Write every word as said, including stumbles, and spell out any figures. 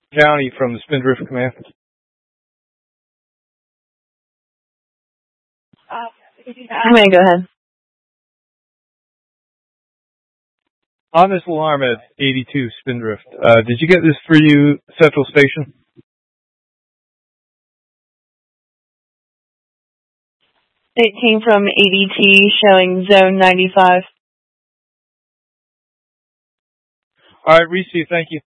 County from the Spindrift Command. Command, go ahead. On this alarm at eighty-two Spindrift, uh, did you get this through you, Central Station? It came from A D T showing zone ninety-five. All right, Reese, thank you.